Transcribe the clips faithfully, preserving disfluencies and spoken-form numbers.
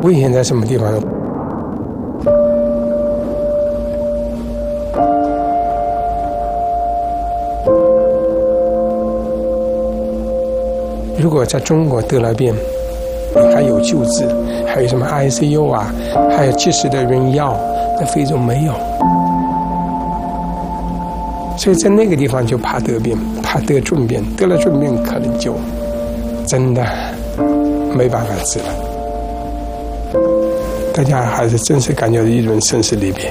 危险在什么地方呢？如果在中国得了病，还有救治，还有什么 I C U 啊，还有及时的用药，在非洲没有。所以在那个地方就怕得病，怕得重病，得了重病可能就真的没办法治了。大家还是真是感觉到一种生死离别。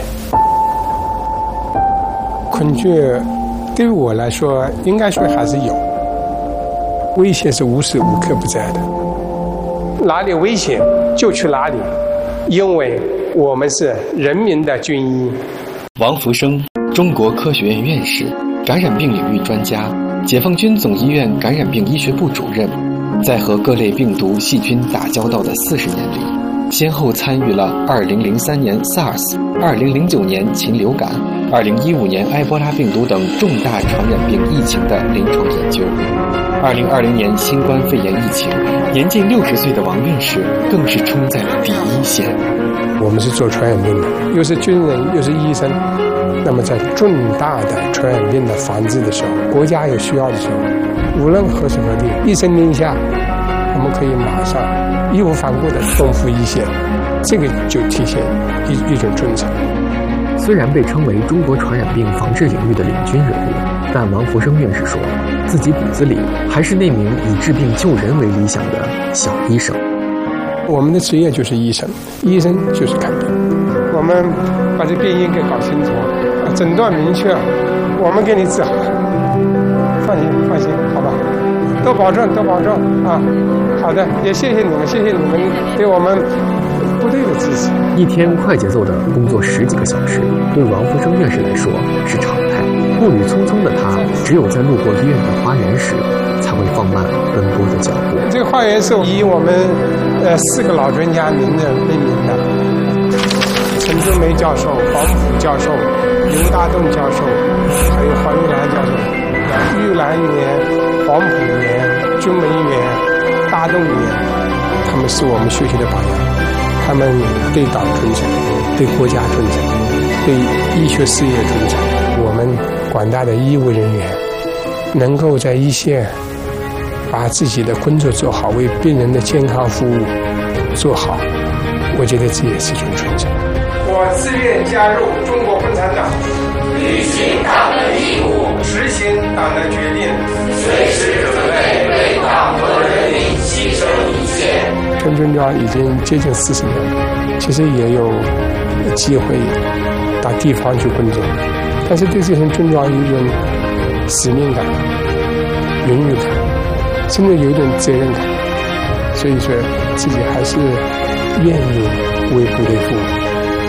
恐惧对于我来说，应该说还是有，危险是无时无刻不在的。哪里危险就去哪里，因为我们是人民的军医。 王福生，中国科学院院士，感染病领域专家，解放军总医院感染病医学部主任，在和各类病毒细菌打交道的四十年里，先后参与了二零零三年 SARS、二零零九年禽流感、二零一五年埃博拉病毒等重大传染病疫情的临床研究。二零二零年新冠肺炎疫情，年近六十岁的王院士更是冲在了第一线。 我们是做传染病的，又是军人又是医生，那么在重大的传染病的防治的时候，国家有需要的时候，无论何时何地，一声令下，我们可以马上义无反顾地冲赴一线，这个就体现一一种忠诚。 虽然被称为中国传染病防治领域的领军人物，但王福生院士说，自己骨子里还是那名以治病救人为理想的小医生。 我们的职业就是医生，医生就是看病。我们把这病因给搞清楚，诊断明确，我们给你治好。放心，放心，好吧？多保重，多保重啊！好的，也谢谢你们，谢谢你们对我们部队的支持。 一天快节奏的工作十几个小时，对王福生院士来说是常态。步履匆匆的他，只有在路过医院的花园时，才会放慢奔波的脚步。 这个花园是以我们呃四个老专家名字命名的：陈春梅教授、黄埔教授、刘大栋教授，还有黄玉兰教授。玉兰园、黄埔园、军门园、大栋园，他们是我们学习的榜样。他们对党忠诚，对国家忠诚，对医学事业忠诚。我们广大的医务人员能够在一线把自己的工作做好，为病人的健康服务做好，我觉得这也是一种忠诚。我自愿加入中国共产党， 履行党的义务， 执行党的决定， 随时准备为党和人民牺牲一切。 陈军庄已经接近四十年了，其实也有机会到地方去工作，但是对这份军庄有一种使命感、荣誉感，甚至有一种责任感，所以说自己还是愿意为部队服务。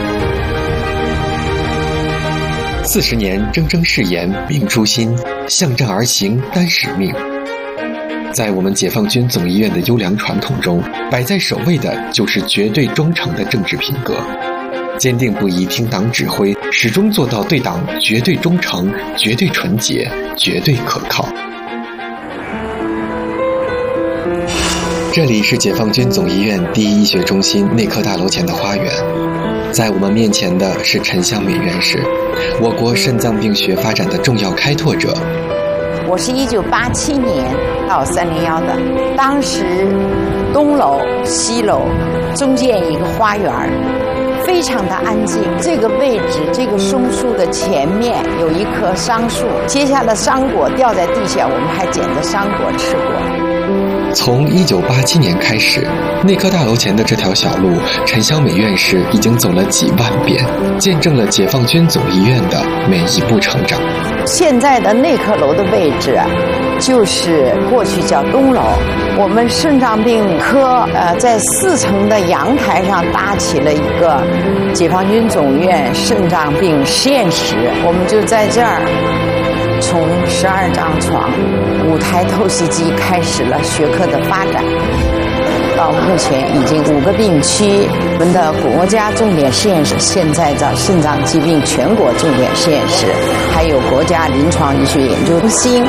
四十年铮铮誓言，命诛心，向战而行，担使命。在我们解放军总医院的优良传统中，摆在首位的就是绝对忠诚的政治品格，坚定不移听党指挥，始终做到对党绝对忠诚、绝对纯洁、绝对可靠。这里是解放军总医院第一医学中心内科大楼前的花园，在我们面前的是陈香美院士，我国肾脏病学发展的重要开拓者。 我是一九八七年到三零幺的，当时东楼、西楼中间一个花园，非常的安静。这个位置，这个松树的前面有一棵桑树，结下的桑果掉在地下，我们还捡着桑果吃过。 从一九八七年开始，内科大楼前的这条小路，陈香美院士已经走了几万遍，见证了解放军总医院的每一步成长。 现在的内科楼的位置，就是过去叫东楼。我们肾脏病科呃，在四层的阳台上搭起了一个解放军总院肾脏病实验室，我们就在这儿。从十二张床、五台透析机开始了学科的发展，到目前已经五个病区。我们的国家重点实验室现在叫肾脏疾病全国重点实验室，还有国家临床医学研究中心。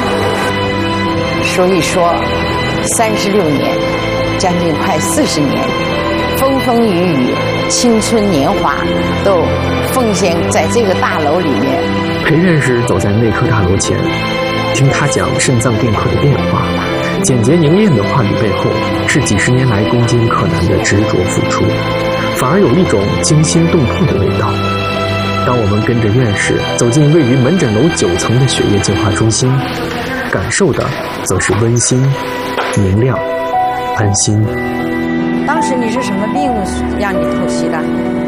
所以说，三十六年，将近快四十年， 风风雨雨、青春年华都奉献在这个大楼里面。 裴院士走在内科大楼前，听他讲肾脏病科的变化，简洁凝练的话语背后是几十年来攻坚克难的执着付出，反而有一种惊心动魄的味道。当我们跟着院士走进位于门诊楼九层的血液净化中心，感受的则是温馨、明亮、安心。 当时你是什么病让你透析的？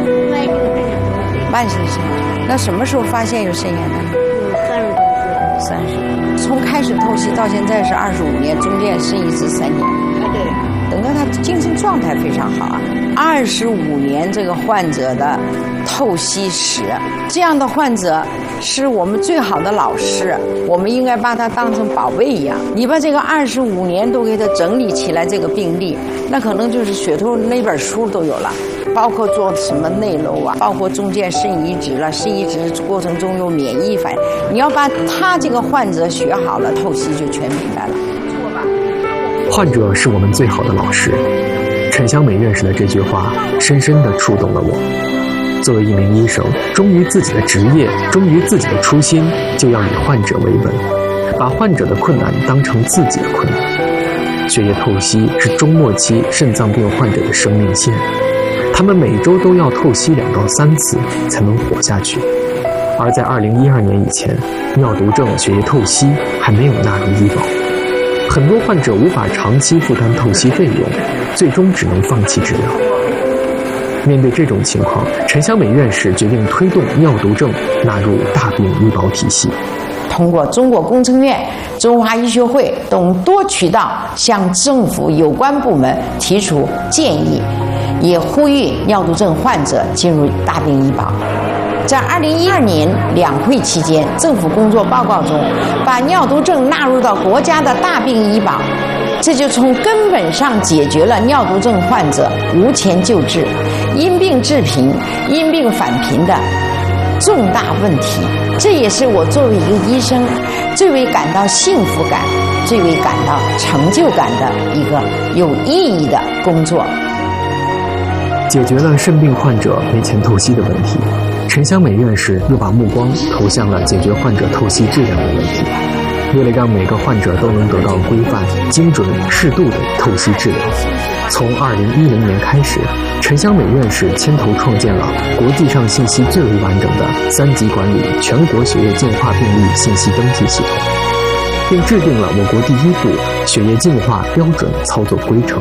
慢性肾炎。那什么时候发现有肾炎的？ 三十多岁。 三十。从开始透析到现在是二十五年，中间肾移植三年。 对。 等到他精神状态非常好啊，二十五年这个患者的透析史，这样的患者是我们最好的老师，我们应该把他当成宝贝一样。你把这个二十五年都给他整理起来，这个病例，那可能就是血透那本书都有了，包括做什么内瘘啊，包括中间肾移植了，肾移植过程中有免疫反应，你要把他这个患者学好了，透析就全明白了。 患者是我们最好的老师，陈香美院士的这句话深深地触动了我。作为一名医生，忠于自己的职业，忠于自己的初心，就要以患者为本，把患者的困难当成自己的困难。血液透析是中末期肾脏病患者的生命线，他们每周都要透析两到三次才能活下去。而在二零一二年以前，尿毒症血液透析还没有纳入医保，很多患者无法长期负担透析费用，最终只能放弃治疗。面对这种情况，陈香美院士决定推动尿毒症纳入大病医保体系。 通过中国工程院、中华医学会等多渠道向政府有关部门提出建议，也呼吁尿毒症患者进入大病医保。在二零一二年两会期间，政府工作报告中把尿毒症纳入到国家的大病医保，这就从根本上解决了尿毒症患者无钱救治、因病致贫、因病返贫的重大问题。这也是我作为一个医生最为感到幸福感、最为感到成就感的一个有意义的工作。 解决了肾病患者没钱透析的问题，陈香美院士又把目光投向了解决患者透析质量的问题。为了让每个患者都能得到规范、精准、适度的透析治疗，从二零一零年开始，陈香美院士牵头创建了国际上信息最为完整的三级管理全国血液净化病例信息登记系统，并制定了我国第一部血液净化标准操作规程。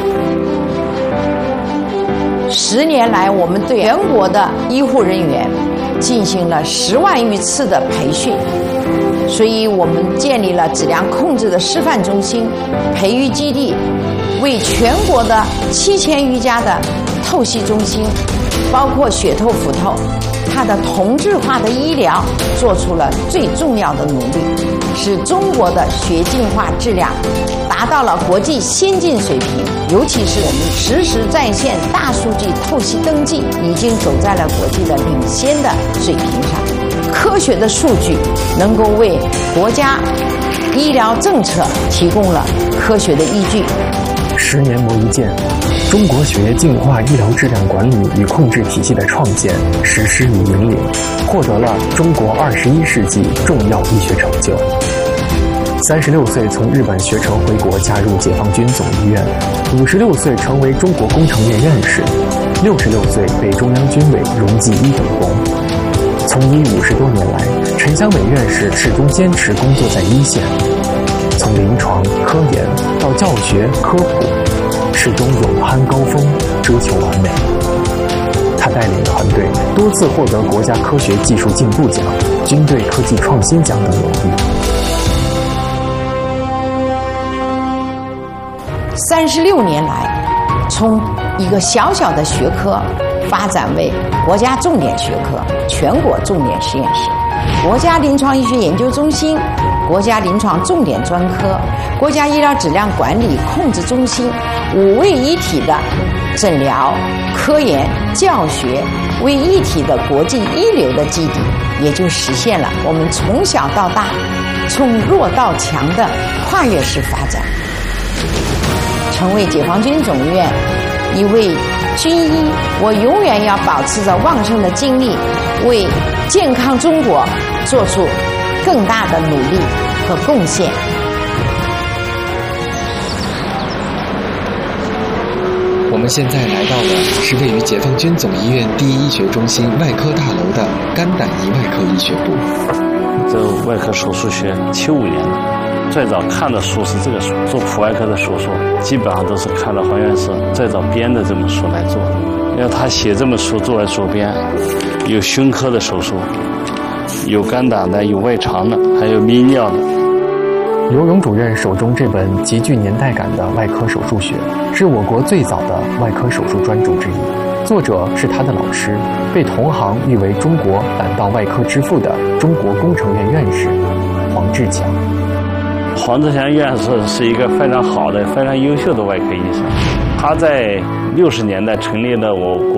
十年来，我们对全国的医护人员进行了十万余次的培训，所以我们建立了质量控制的示范中心、培育基地，为全国的七千余家的透析中心，包括血透、腹透，它的同质化的医疗做出了最重要的努力，使中国的血净化质量达到了国际先进水平。尤其是我们实时在线大数据透析登记，已经走在了国际的领先的水平上。科学的数据能够为国家医疗政策提供了科学的依据。 十年磨一剑，中国血液净化医疗质量管理与控制体系的创建、实施与引领，获得了中国二十一世纪重要医学成就。三十六岁从日本学成回国，加入解放军总医院；五十六岁成为中国工程院院士；六十六岁被中央军委荣记一等功。从医五十多年来，陈香美院士始终坚持工作在一线，从临床科研到教学科普，始终勇攀高峰，追求完美。他带领团队多次获得国家科学技术进步奖、军队科技创新奖等荣誉。 三十六年来，从一个小小的学科发展为国家重点学科、全国重点实验室、国家临床医学研究中心、国家临床重点专科、国家医疗质量管理控制中心五位一体的诊疗、科研、教学为一体的国际一流的基地，也就实现了我们从小到大、从弱到强的跨越式发展，成为解放军总医院一位军医，我永远要保持着旺盛的精力，为健康中国做出更大的努力和贡献。 我们现在来到的是位于解放军总医院第一医学中心外科大楼的肝胆胰外科医学部。 这外科手术学七五年的，最早看的书是这个书，做普外科的手术基本上都是看了黄院士最早编的这本书来做的。因为他写这本书作为主编，有胸科的手术，有肝胆的，有外肠的，还有泌尿的。 刘荣主任手中这本极具年代感的外科手术学，是我国最早的外科手术专著之一。作者是他的老师，被同行誉为中国胆道外科之父的中国工程院院士黄志强。 黄志强院士是一个非常好的、非常优秀的外科医生。他在六十年代成立了我